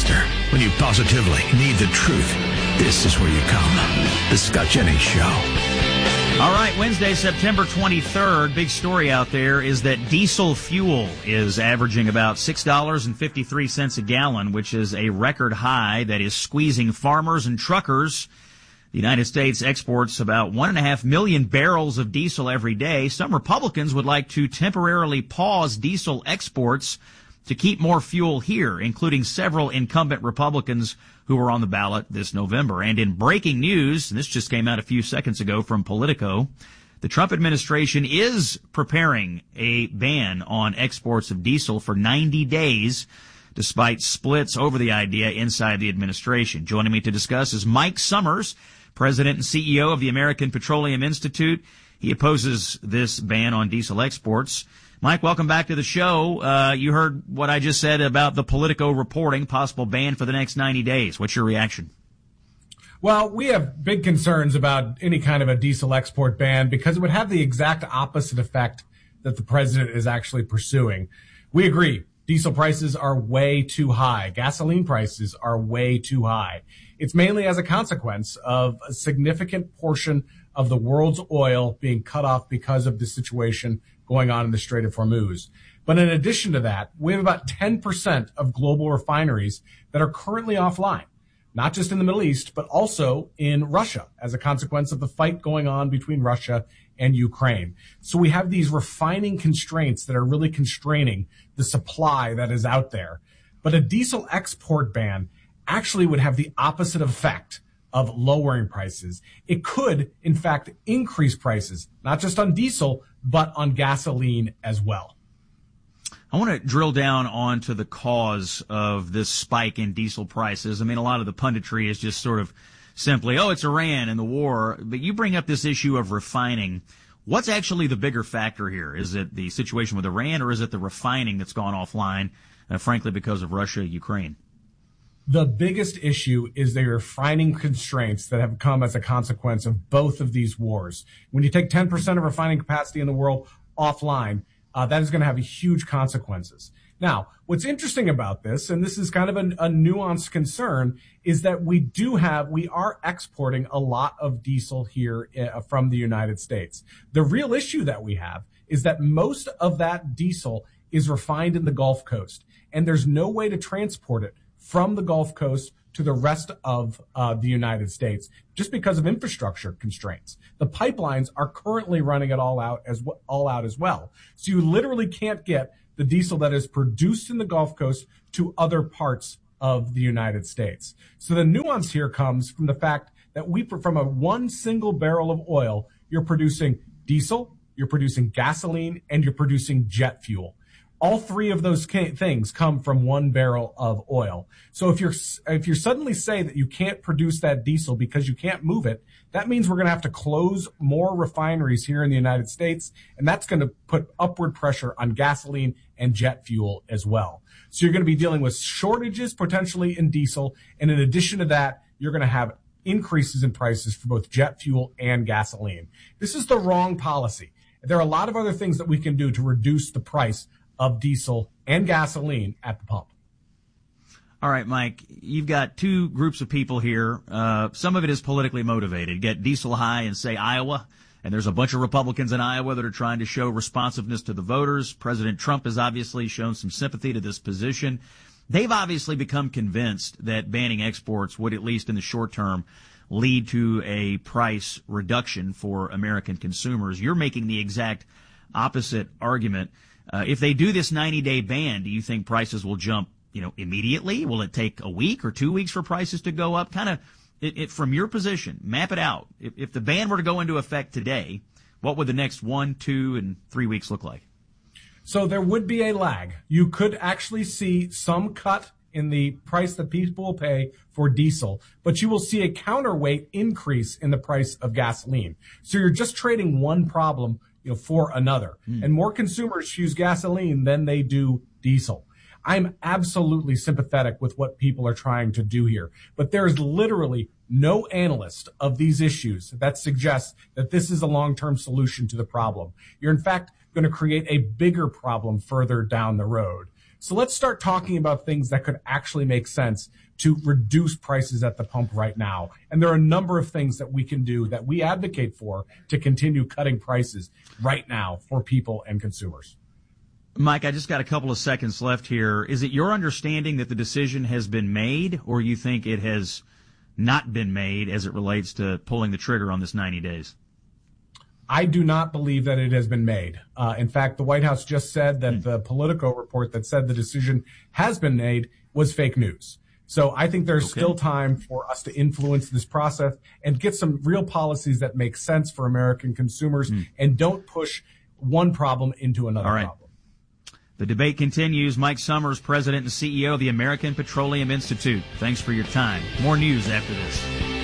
disaster. When you positively need the truth, this is where you come. The Scott Jennings Show. All right, Wednesday, September 23rd, big story out there is that diesel fuel is averaging about $6.53 a gallon, which is a record high that is squeezing farmers and truckers. The United States exports about 1.5 million barrels of diesel every day. Some Republicans would like to temporarily pause diesel exports to keep more fuel here, including several incumbent Republicans who are on the ballot this November. And in breaking news, and this just came out a few seconds ago from Politico, the Trump administration is preparing a ban on exports of diesel for 90 days, despite splits over the idea inside the administration. Joining me to discuss is Mike Summers, President and CEO of the American Petroleum Institute. He opposes this ban on diesel exports. Mike, welcome back to the show. You heard what I just said about the Politico reporting, possible ban for the next 90 days. What's your reaction? Well, we have big concerns about any kind of a diesel export ban because it would have the exact opposite effect that the president is actually pursuing. We agree. Diesel prices are way too high. Gasoline prices are way too high. It's mainly as a consequence of a significant portion of the world's oil being cut off because of the situation going on in the Strait of Hormuz. But in addition to that, we have about 10% of global refineries that are currently offline, not just in the Middle East, but also in Russia as a consequence of the fight going on between Russia and Ukraine. So we have these refining constraints that are really constraining the supply that is out there. But a diesel export ban actually would have the opposite effect of lowering prices. It could, in fact, increase prices, not just on diesel, but on gasoline as well. I want to drill down onto the cause of this spike in diesel prices. I mean, a lot of the punditry is just sort of simply, oh, it's Iran and the war. But you bring up this issue of refining. What's actually the bigger factor here? Is it the situation with Iran, or is it the refining that's gone offline, frankly, because of Russia, Ukraine? The biggest issue is the refining constraints that have come as a consequence of both of these wars. When you take 10% of refining capacity in the world offline, that is going to have huge consequences. Now, what's interesting about this, and this is kind of a nuanced concern, is that we are exporting a lot of diesel here from the United States. The real issue that we have is that most of that diesel is refined in the Gulf Coast, and there's no way to transport it from the Gulf Coast to the rest of the United States just because of infrastructure constraints. The pipelines are currently running it all out as well. So you literally can't get the diesel that is produced in the Gulf Coast to other parts of the United States. So the nuance here comes from the fact that from one single barrel of oil, you're producing diesel, you're producing gasoline, and you're producing jet fuel. All three of those things come from one barrel of oil. So if you suddenly say that you can't produce that diesel because you can't move it, that means we're going to have to close more refineries here in the United States, and that's going to put upward pressure on gasoline and jet fuel as well. So you're going to be dealing with shortages potentially in diesel, and in addition to that, you're going to have increases in prices for both jet fuel and gasoline. This is the wrong policy. There are a lot of other things that we can do to reduce the price of diesel and gasoline at the pump. All right, Mike, you've got two groups of people here. Some of it is politically motivated. Get diesel high in, say, Iowa, and there's a bunch of Republicans in Iowa that are trying to show responsiveness to the voters. President Trump has obviously shown some sympathy to this position. They've obviously become convinced that banning exports would, at least in the short term, lead to a price reduction for American consumers. You're making the exact opposite argument. If they do this 90-day ban, do you think prices will jump, immediately? Will it take a week or 2 weeks for prices to go up? Kind of, from your position, map it out. If the ban were to go into effect today, what would the next 1, 2, and 3 weeks look like? So there would be a lag. You could actually see some cut in the price that people will pay for diesel, but you will see a counterweight increase in the price of gasoline. So you're just trading one problem for another. And more consumers choose gasoline than they do diesel. I'm absolutely sympathetic with what people are trying to do here, but there is literally no analyst of these issues that suggests that this is a long-term solution to the problem. You're in fact going to create a bigger problem further down the road. So let's start talking about things that could actually make sense to reduce prices at the pump right now. And there are a number of things that we can do that we advocate for to continue cutting prices right now for people and consumers. Mike, I just got a couple of seconds left here. Is it your understanding that the decision has been made, or you think it has not been made as it relates to pulling the trigger on this 90 days? I do not believe that it has been made. In fact, the White House just said that the Politico report that said the decision has been made was fake news. So I think there's still time for us to influence this process and get some real policies that make sense for American consumers and don't push one problem into another problem. The debate continues. Mike Summers, President and CEO of the American Petroleum Institute. Thanks for your time. More news after this.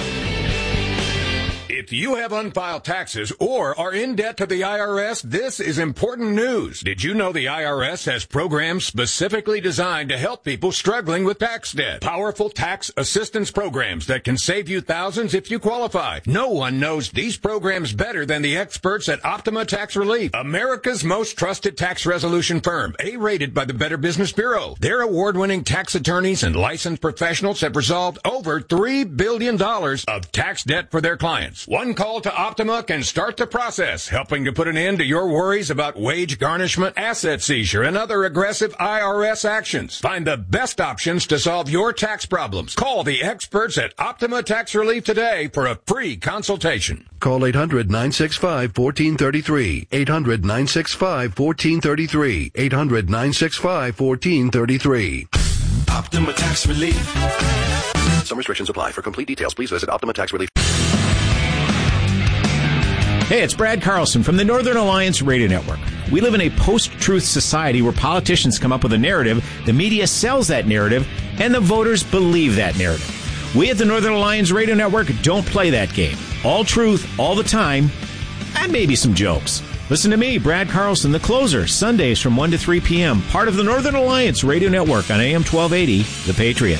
If you have unfiled taxes or are in debt to the IRS, this is important news. Did you know the IRS has programs specifically designed to help people struggling with tax debt? Powerful tax assistance programs that can save you thousands if you qualify. No one knows these programs better than the experts at Optima Tax Relief, America's most trusted tax resolution firm, A-rated by the Better Business Bureau. Their award-winning tax attorneys and licensed professionals have resolved over $3 billion of tax debt for their clients. One call to Optima can start the process, helping to put an end to your worries about wage garnishment, asset seizure, and other aggressive IRS actions. Find the best options to solve your tax problems. Call the experts at Optima Tax Relief today for a free consultation. Call 800-965-1433. 800-965-1433. 800-965-1433. Optima Tax Relief. Some restrictions apply. For complete details, please visit Optima Tax Relief. Hey, it's Brad Carlson from the Northern Alliance Radio Network. We live in a post-truth society where politicians come up with a narrative, the media sells that narrative, and the voters believe that narrative. We at the Northern Alliance Radio Network don't play that game. All truth, all the time, and maybe some jokes. Listen to me, Brad Carlson, The Closer, Sundays from 1 to 3 p.m., part of the Northern Alliance Radio Network on AM 1280, The Patriot.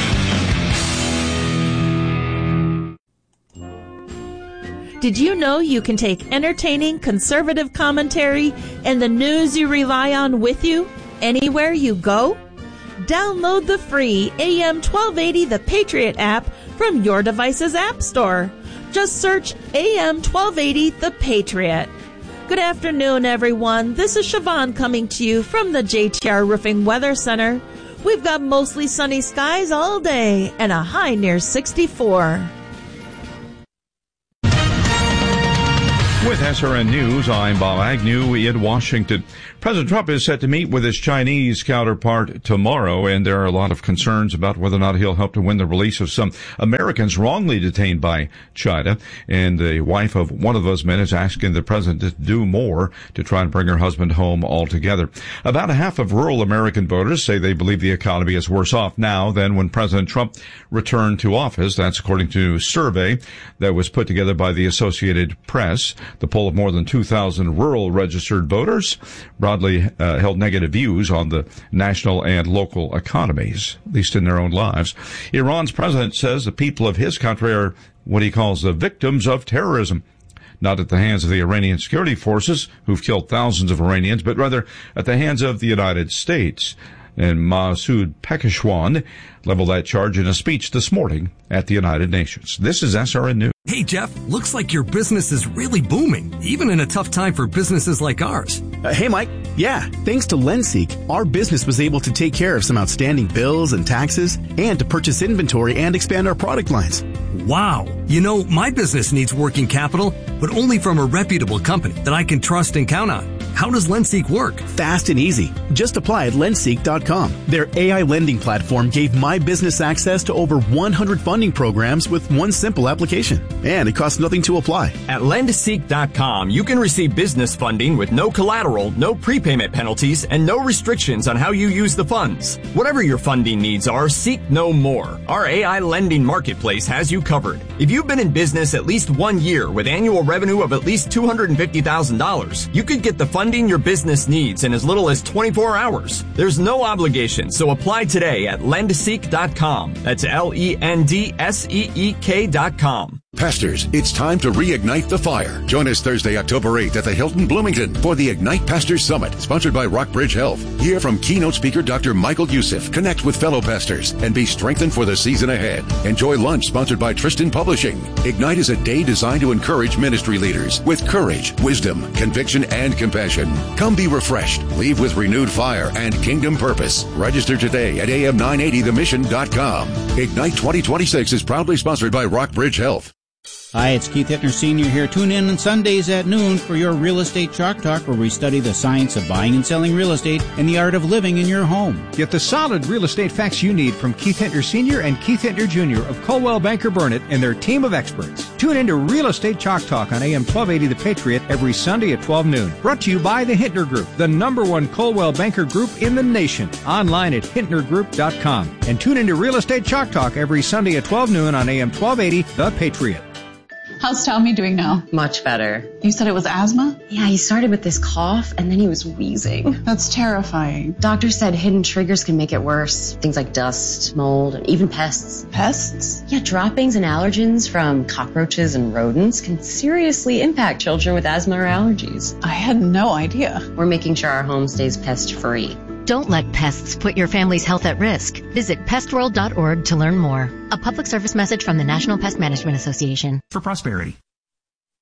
Did you know you can take entertaining, conservative commentary and the news you rely on with you anywhere you go? Download the free AM 1280 The Patriot app from your device's app store. Just search AM 1280 The Patriot. Good afternoon, everyone. This is Siobhan coming to you from the JTR Roofing Weather Center. We've got mostly sunny skies all day and a high near 64. With SRN News, I'm Bob Agnew in Washington. President Trump is set to meet with his Chinese counterpart tomorrow, and there are a lot of concerns about whether or not he'll help to win the release of some Americans wrongly detained by China. And the wife of one of those men is asking the president to do more to try and bring her husband home altogether. About half of rural American voters say they believe the economy is worse off now than when President Trump returned to office. That's according to a survey that was put together by the Associated Press. The poll of more than 2,000 rural registered voters broadly held negative views on the national and local economies, at least in their own lives. Iran's president says the people of his country are what he calls the victims of terrorism. Not at the hands of the Iranian security forces, who've killed thousands of Iranians, but rather at the hands of the United States. And Masoud Pekeshwan leveled that charge in a speech this morning at the United Nations. This is SRN News. Hey, Jeff, looks like your business is really booming, even in a tough time for businesses like ours. Hey, Mike. Yeah, thanks to LendSeek, our business was able to take care of some outstanding bills and taxes and to purchase inventory and expand our product lines. Wow. You know, my business needs working capital, but only from a reputable company that I can trust and count on. How does LendSeek work? Fast and easy. Just apply at lendseek.com. Their AI lending platform gave my business access to over 100 funding programs with one simple application. And it costs nothing to apply. At lendseek.com, you can receive business funding with no collateral, no prepayment penalties, and no restrictions on how you use the funds. Whatever your funding needs are, seek no more. Our AI lending marketplace has you covered. If you've been in business at least 1 year with annual revenue of at least $250,000, you could get the funding your business needs in as little as 24 hours. There's no obligation, so apply today at lendseek.com. That's LENDSEEK.com. Pastors, it's time to reignite the fire. Join us Thursday, October 8th at the Hilton Bloomington for the Ignite Pastors Summit, sponsored by Rockbridge Health. Hear from keynote speaker Dr. Michael Youssef, connect with fellow pastors, and be strengthened for the season ahead. Enjoy lunch sponsored by Tristan Publishing. Ignite is a day designed to encourage ministry leaders with courage, wisdom, conviction, and compassion. Come be refreshed, leave with renewed fire and kingdom purpose. Register today at am980themission.com. Ignite 2026 is proudly sponsored by Rockbridge Health. Hi, it's Keith Hittner Sr. here. Tune in on Sundays at noon for your Real Estate Chalk Talk, where we study the science of buying and selling real estate and the art of living in your home. Get the solid real estate facts you need from Keith Hittner Sr. and Keith Hittner Jr. of Coldwell Banker Burnett and their team of experts. Tune in to Real Estate Chalk Talk on AM 1280 The Patriot every Sunday at 12 noon. Brought to you by the Hittner Group, the #1 Coldwell Banker Group in the nation. Online at HittnerGroup.com. And tune in to Real Estate Chalk Talk every Sunday at 12 noon on AM 1280 The Patriot. How's Tommy doing now? Much better. You said it was asthma? Yeah, he started with this cough and then he was wheezing. That's terrifying. Doctor said hidden triggers can make it worse. Things like dust, mold, and even pests. Pests? Yeah, droppings and allergens from cockroaches and rodents can seriously impact children with asthma or allergies. I had no idea. We're making sure our home stays pest-free. Don't let pests put your family's health at risk. Visit pestworld.org to learn more. A public service message from the National Pest Management Association. For prosperity.